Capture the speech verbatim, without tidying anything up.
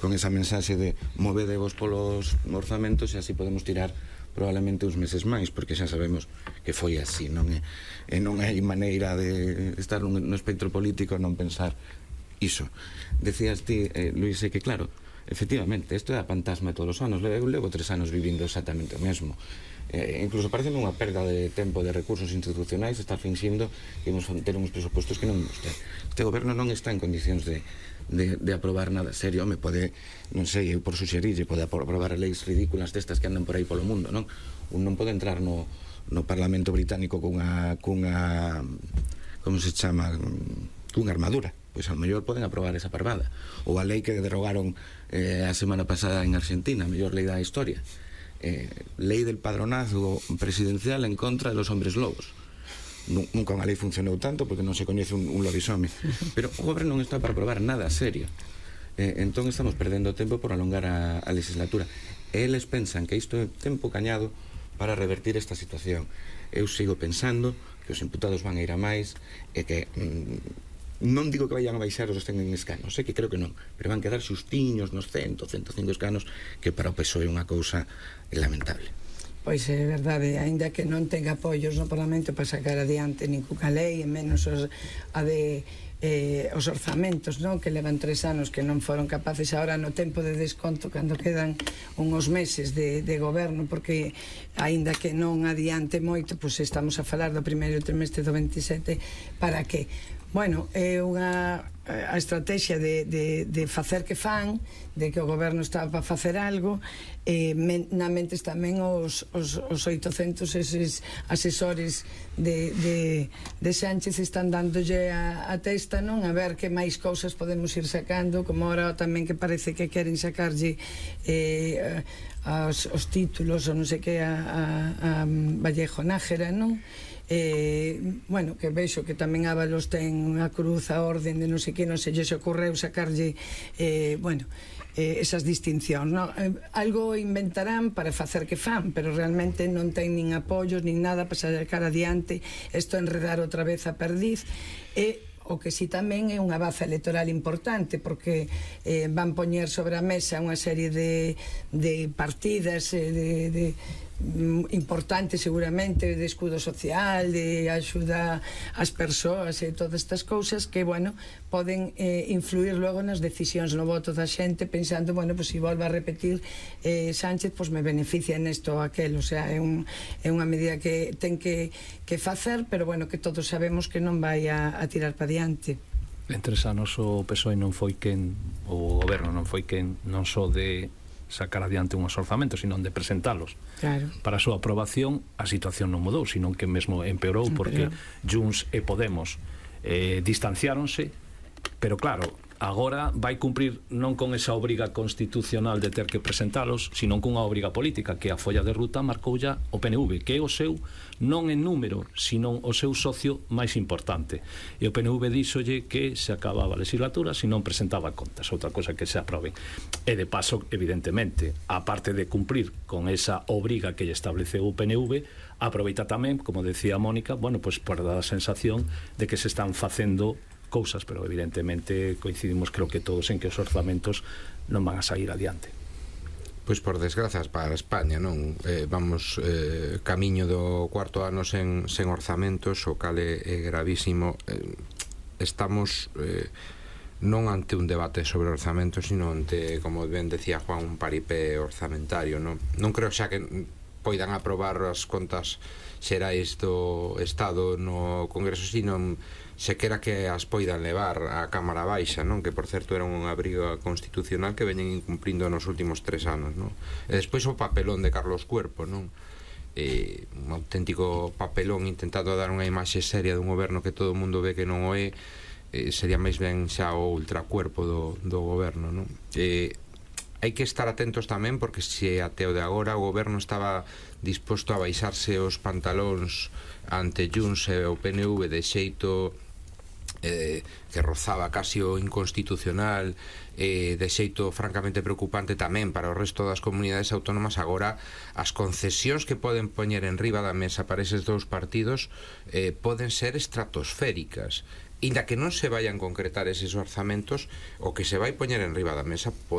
con esa mensaxe de movedevos polos orzamentos, e así podemos tirar probablemente uns meses máis, porque xa sabemos que foi así, non é, e non hai maneira de estar no espectro político non pensar iso. Decías ti, eh, Luís, é que claro, efectivamente, isto é a fantasma de todos os anos. Eu levo tres anos vivindo exactamente o mesmo. Eh, incluso parece unha perda de tempo de recursos institucionais estar finxindo que imos ter uns presupostos que non imos ter. Este goberno non está en condicións de, de, de aprobar nada serio. Me pode, non sei, eu por suxerille, pode aprobar leis ridículas destas que andan por aí polo mundo, non? Un non pode entrar no, no Parlamento Británico cunha, cunha como se chama, cunha armadura. Pois ao mellor poden aprobar esa parvada. Ou a lei que derogaron eh, a semana pasada en Argentina, a mellor lei da historia. Eh, lei del padronazgo presidencial en contra de los hombres lobos. Nunca unha lei funcionou tanto porque non se coñece un, un lobisome. Pero o goberno non está para aprobar nada serio. Eh, entón estamos perdendo tempo por alongar a, a legislatura. Eles pensan que isto é tempo cañado para revertir esta situación. Eu sigo pensando que os imputados van a ir a máis e que... Mm, non digo que vayan a baixar os que estén en escanos, sei que creo que non, pero van quedar xustiños nos cen, ciento cinco escanos, que para o P S O E é unha cousa lamentable. Pois é verdade, aínda que non tenga apoios no Parlamento para sacar adiante ninguna lei, e menos os, a de eh, os orzamentos, non? Que levan tres anos que non foron capaces agora no tempo de desconto, cando quedan uns meses de, de goberno, porque aínda que non adiante moito, pois estamos a falar do primeiro trimestre do veintisiete, para que bueno, é unha a estrategia de, de, de facer que fan, de que o goberno está para facer algo, e men, na mentes tamén os, os, os oitocentos eses asesores de, de, de Sánchez están dándolle a, a testa, non? A ver que máis cousas podemos ir sacando, como ahora tamén que parece que queren sacarlle eh, os, os títulos ou non sei que a, a, a Vallejo Nájera, non? Eh, bueno, que vexo que tamén Ábalos ten unha cruz a orden de non sei que, non sei, se ocorreu sacarlle eh, bueno, eh, esas distincións, no? Eh, algo inventarán para facer que fan, pero realmente non ten nin apoios nin nada para sacar adiante isto, enredar outra vez a perdiz. E o que si tamén é unha baza electoral importante, porque eh, van poñer sobre a mesa unha serie de, de partidas eh, de, de importante seguramente, de escudo social, de axuda ás persoas e todas estas cousas que, bueno, poden eh, influir logo nas decisións no voto da xente, pensando, bueno, pues, se si volva a repetir eh, Sánchez, pues me beneficia nesto ou aquel, o sea, é, un, é unha medida que ten que, que facer, pero, bueno, que todos sabemos que non vai a, a tirar para diante. En tres anos o P S O E non foi quen, o goberno non foi quen, non só de sacar adiante unhos orzamentos, sino de presentalos. Claro. Para a súa aprobación a situación non mudou, sino que mesmo empeorou, porque Junts e Podemos eh, distanciáronse, pero claro, agora vai cumprir non con esa obriga constitucional de ter que presentalos, sino cunha obriga política, que a folla de ruta marcou ya o P N V, que é o seu, non en número, sino o seu socio máis importante. E o P N V díxolle que se acababa a legislatura se non presentaba contas, outra cosa que se aprobe. E de paso, evidentemente, aparte de cumprir con esa obriga que lle estableceu o P N V, aproveita tamén, como decía Mónica, bueno, pues por dar a sensación de que se están facendo cousas, pero evidentemente coincidimos creo que todos en que os orzamentos non van a sair adiante. Pois por desgrazas para España, non? Eh, vamos eh, camiño do cuarto ano sen, sen orzamentos, o cal é, é gravísimo. Eh, estamos eh, non ante un debate sobre orzamentos, sino ante, como ben decía Juan, un paripé orzamentario, non? Non creo xa que poidan aprobar as contas xerais do Estado no Congreso, sino sequera que as poidan levar á Cámara Baixa, non? Que por certo era unha briga constitucional que veñen incumplindo nos últimos tres anos, non? E despois o papelón de Carlos Cuerpo, non? E un auténtico papelón intentando dar unha imaxe seria dun goberno que todo o mundo ve que non o é, e sería máis ben xa o ultracuerpo do, do goberno, non? E hai que estar atentos tamén, porque se até o de agora o goberno estaba disposto a baixarse os pantalóns ante Junts e o P N V de xeito eh, que rozaba casi o inconstitucional, eh, de xeito francamente preocupante tamén para o resto das comunidades autónomas, agora as concesións que poden poñer en riba da mesa para eses dous partidos eh, poden ser estratosféricas. Inda que non se vayan concretar eses orzamentos, o que se vai poñer en riba da mesa pode